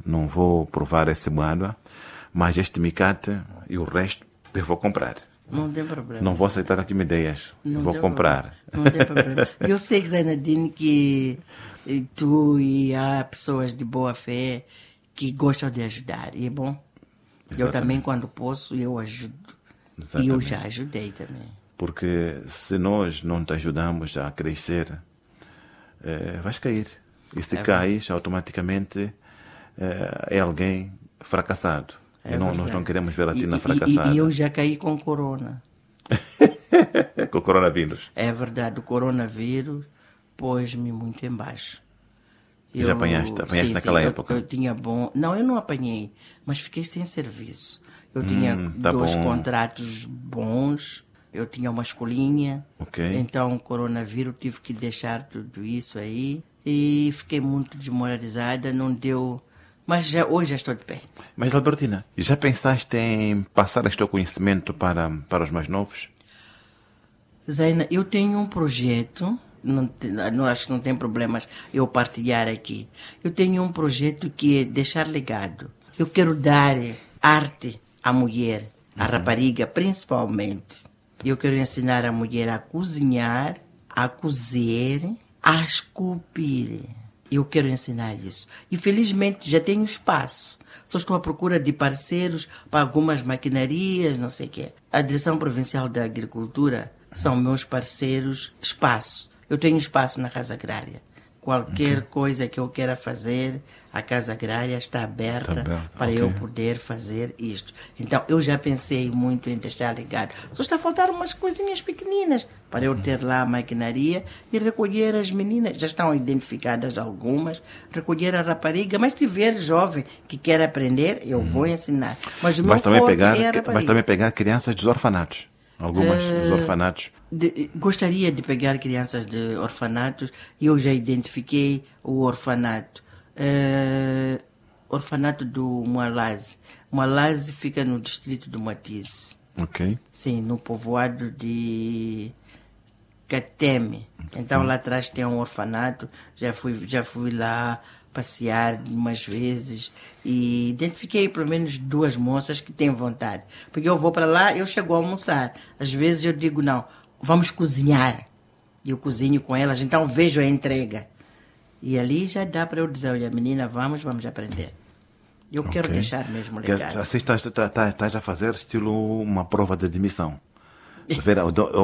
não vou provar esse moalho, mas este micate e o resto eu vou comprar. Não tem problema. Não vou aceitar aqui ideias. Vou comprar. Não tem problema. Eu sei, Zainadine, que tu e há pessoas de boa fé que gostam de ajudar. E é bom. Exatamente. Eu também, quando posso, eu ajudo. Exatamente. E eu já ajudei também. Porque se nós não te ajudamos a crescer, vais cair. E se caís, automaticamente é alguém fracassado. Nós não queremos ver a Tina fracassada. E eu já caí com corona. Com o coronavírus. É verdade, o coronavírus pôs-me muito embaixo. Já apanhaste naquela época? Eu tinha bom... Não, eu não apanhei, mas fiquei sem serviço. Eu tinha dois contratos bons, eu tinha uma escolinha. Okay. Então, o coronavírus, tive que deixar tudo isso aí. E fiquei muito desmoralizada, não deu... Mas hoje já estou de pé. Mas, Albertina, já pensaste em passar este teu conhecimento para os mais novos? Zaina, eu tenho um projeto, não acho que não tem problemas eu partilhar aqui. Eu tenho um projeto que é deixar legado. Eu quero dar arte à mulher, à rapariga principalmente. Eu quero ensinar a mulher a cozinhar, a cozer, a esculpir. Eu quero ensinar isso. E felizmente já tenho espaço. Só estou à procura de parceiros para algumas maquinarias, não sei o quê. A Direção Provincial da Agricultura são meus parceiros espaço. Eu tenho espaço na Casa Agrária. Qualquer coisa que eu queira fazer, a Casa Agrária está aberta para eu poder fazer isto. Então, eu já pensei muito em deixar legado. Só está a faltar umas coisinhas pequeninas para eu ter lá a maquinaria e recolher as meninas. Já estão identificadas algumas. Recolher a rapariga. Mas se tiver jovem que quer aprender, eu vou ensinar. Mas o meu foco é a rapariga. Mas também pegar crianças dos orfanatos. Algumas dos orfanatos. Gostaria de pegar crianças de orfanatos e eu já identifiquei o orfanato. Orfanato do Moalaze. Moalaze fica no distrito do Matize. Ok. Sim, no povoado de Cateme. Então lá atrás tem um orfanato. Já fui lá passear umas vezes e identifiquei pelo menos 2 moças que têm vontade. Porque eu vou para lá, eu chego a almoçar. Às vezes eu digo, não, vamos cozinhar. E eu cozinho com elas, então vejo a entrega. E ali já dá para eu dizer, olha, menina, vamos aprender. Eu quero deixar mesmo legado. Assim estás a fazer estilo uma prova de admissão. Ver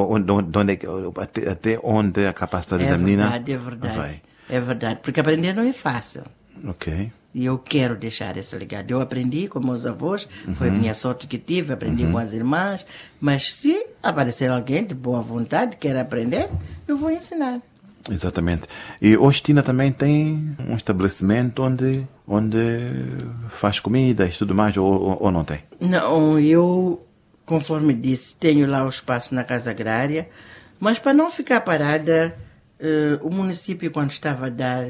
até onde a capacidade da menina vai. É verdade, porque aprender não é fácil. Ok. E eu quero deixar esse legado. Eu aprendi com meus avós, foi a minha sorte que tive, aprendi com as irmãs, mas se aparecer alguém de boa vontade, quer aprender, eu vou ensinar. Exatamente. E hoje Tina também tem um estabelecimento onde faz comidas e tudo mais, ou não tem? Não, eu, conforme disse, tenho lá o espaço na Casa Agrária, mas para não ficar parada, o município, quando estava a dar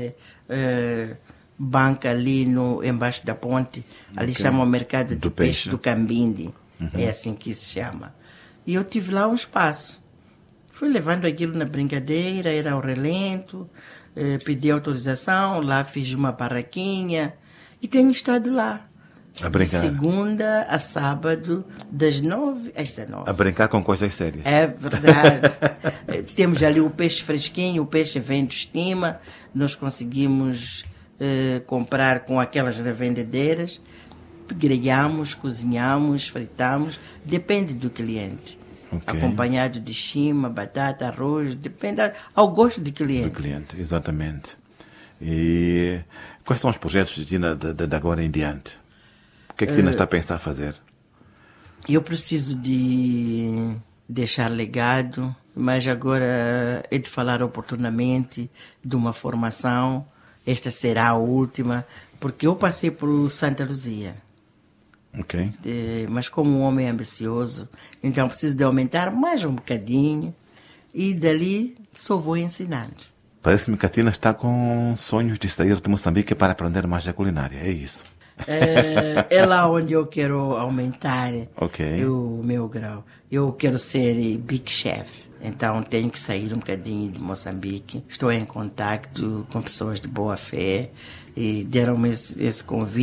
banca ali embaixo da ponte, ali chama o mercado do peixe do Cambinde, é assim que se chama. E eu tive lá um espaço. Fui levando aquilo na brincadeira, era ao relento, pedi autorização, lá fiz uma barraquinha e tenho estado lá. A brincar. De segunda a sábado, das 9 às 19. A brincar com coisas sérias. É verdade. Temos ali o peixe fresquinho, o peixe vem de estima, nós conseguimos comprar com aquelas revendedeiras, grelhamos, cozinhamos, fritamos, depende do cliente. Acompanhado de chima, batata, arroz, depende ao gosto do cliente. Do cliente, exatamente. E quais são os projetos de Tina de agora em diante? O que é que Tina está a pensar fazer? Eu preciso de deixar legado, mas agora é de falar oportunamente de uma formação. Esta será a última, porque eu passei por Santa Luzia. Ok. Mas como um homem ambicioso, então preciso de aumentar mais um bocadinho e dali só vou ensinando. Parece-me que a Tina está com sonhos de sair de Moçambique para aprender mais da culinária, é isso? É lá onde eu quero aumentar o meu grau. Eu quero ser Big Chef, então tenho que sair um bocadinho de Moçambique. Estou em contato com pessoas de boa fé e deram-me esse convite.